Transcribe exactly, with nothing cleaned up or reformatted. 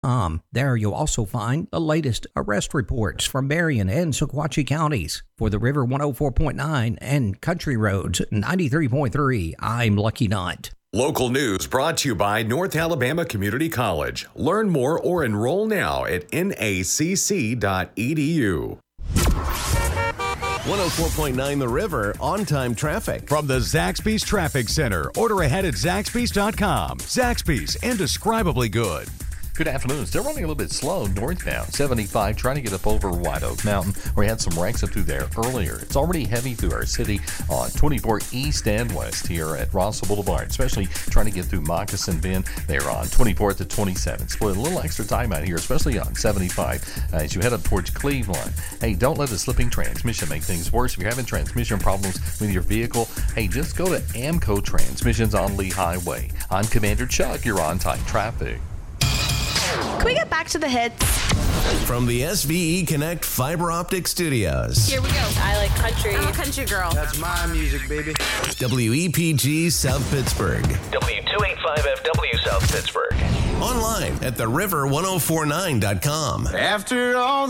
Um, there you'll also find the latest arrest reports from Berrien and Sequatchie counties. For the River one oh four point nine and Country Roads ninety-three point three, I'm Lucky Knight. Local news brought to you by North Alabama Community College. Learn more or enroll now at N A C C dot E D U. one oh four point nine The River, on-time traffic. From the Zaxby's Traffic Center. Order ahead at Zaxby's dot com. Zaxby's, indescribably good. Good afternoon. Still running a little bit slow northbound. seventy-five, trying to get up over White Oak Mountain. We had some wrecks up through there earlier. It's already heavy through our city on twenty-four east and west here at Rossville Boulevard, especially trying to get through Moccasin Bend there on twenty-fourth to twenty-seventh. Split a little extra time out here, especially on seventy-five uh, as you head up towards Cleveland. Hey, don't let a slipping transmission make things worse. If you're having transmission problems with your vehicle, hey, just go to Amco Transmissions on Lee Highway. I'm Commander Chuck. You're on time traffic. Can we get back to the hits? From the S V E Connect Fiber Optic Studios. Here we go. I like country. I'm a country girl. That's my music, baby. W E P G South Pittsburgh. W two eighty-five F W South Pittsburgh. Online at the river ten forty-nine dot com. After all